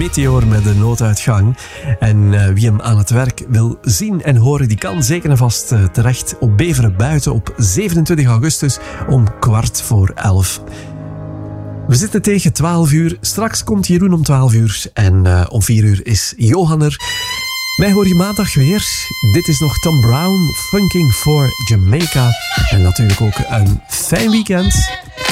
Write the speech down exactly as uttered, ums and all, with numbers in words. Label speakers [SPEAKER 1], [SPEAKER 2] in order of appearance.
[SPEAKER 1] Meteor met de nooduitgang. En uh, wie hem aan het werk wil zien en horen, die kan zeker en vast uh, terecht op Beveren Buiten op zevenentwintig augustus om kwart voor elf. We zitten tegen twaalf uur. Straks komt Jeroen om twaalf uur. En uh, om vier uur is Johan er. Mij hoor je maandag weer. Dit is nog Tom Brown, Funking for Jamaica. En natuurlijk ook een fijn weekend.